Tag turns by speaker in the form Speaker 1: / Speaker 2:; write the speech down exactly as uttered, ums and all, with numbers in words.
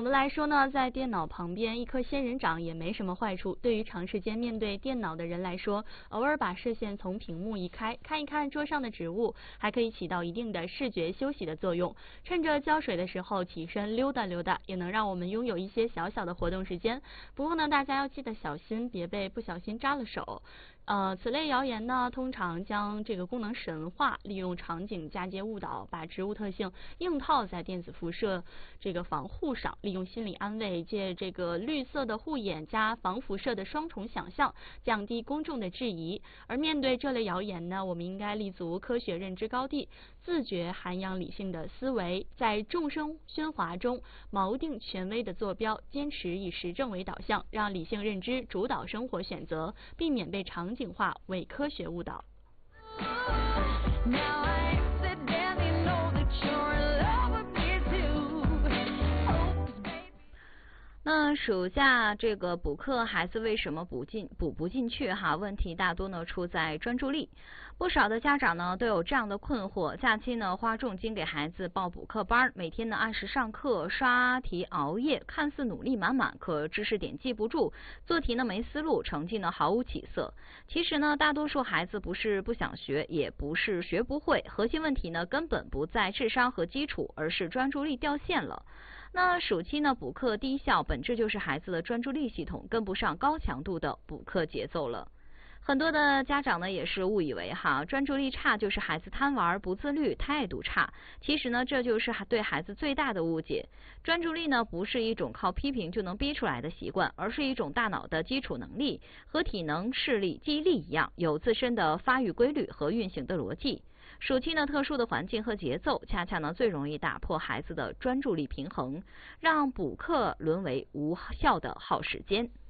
Speaker 1: 总的来说呢，在电脑旁边一颗仙人掌也没什么坏处。对于长时间面对电脑的人来说，偶尔把视线从屏幕移开，看一看桌上的植物，还可以起到一定的视觉休息的作用。趁着浇水的时候起身溜达溜达，也能让我们拥有一些小小的活动时间。不过呢，大家要记得小心，别被不小心扎了手。呃，此类谣言呢，通常将这个功能神化，利用场景嫁接误导，把植物特性硬套在电子辐射这个防护上，利用心理安慰，借这个绿色的护眼加防辐射的双重想象，降低公众的质疑。而面对这类谣言呢，我们应该立足科学认知高地，自觉涵养理性的思维，在众生喧哗中锚定权威的坐标，坚持以实证为导向，让理性认知主导生活选择，避免被场景化伪科学误导。
Speaker 2: 那暑假这个补课，孩子为什么补进补不进去哈？问题大多呢出在专注力。不少的家长呢都有这样的困惑：假期呢花重金给孩子报补课班，每天呢按时上课，刷题熬夜，看似努力满满，可知识点记不住，做题呢没思路，成绩呢毫无起色。其实呢，大多数孩子不是不想学，也不是学不会，核心问题呢根本不在智商和基础，而是专注力掉线了。那暑期呢补课低效，本质就是孩子的专注力系统跟不上高强度的补课节奏了。很多的家长呢也是误以为哈，专注力差就是孩子贪玩不自律态度差，其实呢这就是对孩子最大的误解。专注力呢不是一种靠批评就能逼出来的习惯，而是一种大脑的基础能力，和体能、视力、记忆力一样，有自身的发育规律和运行的逻辑。暑期呢特殊的环境和节奏，恰恰呢最容易打破孩子的专注力平衡，让补课沦为无效的耗时间。